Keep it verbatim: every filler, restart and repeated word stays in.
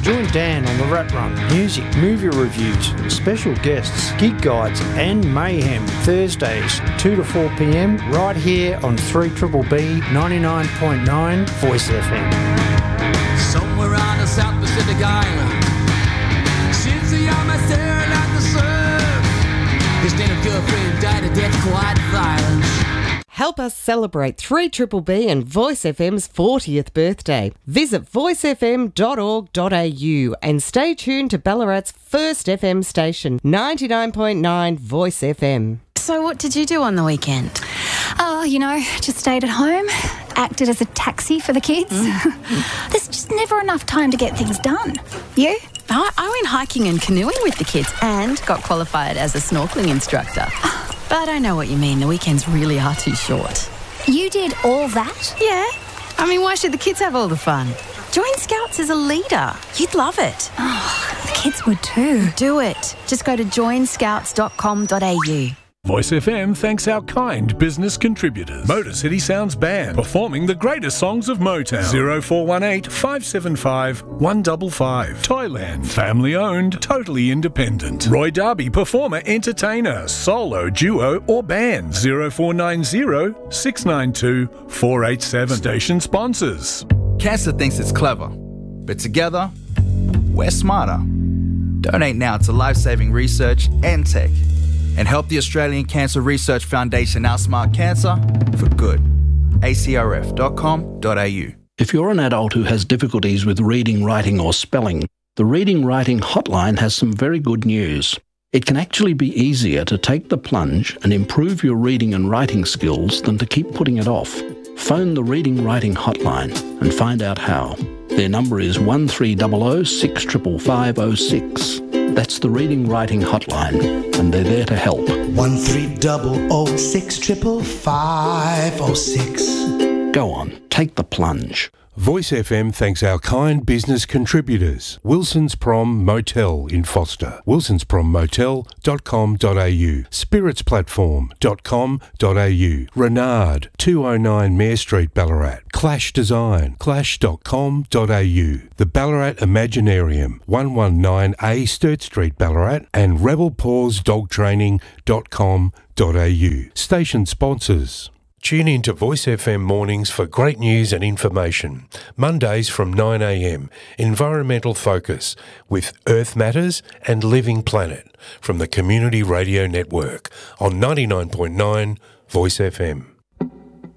Join Dan on the Rat Run. Music, movie reviews, special guests, gig guides and mayhem. Thursdays, two to four p m, right here on three B B B ninety-nine point nine Voice F M. Somewhere on the South Pacific Island, since the arm I staring at the surf, his native girlfriend died a death quite violent. Help us celebrate three B B B and Voice F M's fortieth birthday. Visit voice f m dot org dot a u and stay tuned to Ballarat's first F M station, ninety-nine point nine Voice F M. So what did you do on the weekend? Oh, you know, just stayed at home, acted as a taxi for the kids. Mm. There's just never enough time to get things done. You? I, I went hiking and canoeing with the kids and got qualified as a snorkelling instructor. But I know what you mean. The weekends really are too short. You did all that? Yeah. I mean, why should the kids have all the fun? Join Scouts as a leader. You'd love it. Oh, the kids would too. Do it. Just go to join scouts dot com dot a u. Voice F M thanks our kind business contributors. Motor City Sounds Band, performing the greatest songs of Motown. zero four one eight, five seven five, one five five. Toyland, family owned, totally independent. Roy Darby, performer, entertainer, solo, duo or band. zero four nine zero, six nine two, four eight seven. Station sponsors. Cancer thinks it's clever, but together, we're smarter. Donate now to life-saving research and tech, and help the Australian Cancer Research Foundation outsmart cancer for good. a c r f dot com dot a u. If you're an adult who has difficulties with reading, writing or spelling, the Reading Writing Hotline has some very good news. It can actually be easier to take the plunge and improve your reading and writing skills than to keep putting it off. Phone the Reading Writing Hotline and find out how. Their number is one three zero zero, six five five five zero six. That's the Reading Writing Hotline, and they're there to help. one three zero zero, six five five five zero six. Go on, take the plunge. Voice F M thanks our kind business contributors. Wilson's Prom Motel in Foster. wilsons prom motel dot com dot a u. spirits platform dot com dot a u. Renard, two oh nine Mare Street, Ballarat. Clash Design, clash dot com dot a u. The Ballarat Imaginarium, one nineteen A Sturt Street, Ballarat. And rebel paws dog training dot com dot a u. Station sponsors. Tune in to Voice F M mornings for great news and information. Mondays from nine a m, Environmental Focus with Earth Matters and Living Planet from the Community Radio Network on ninety-nine point nine Voice F M.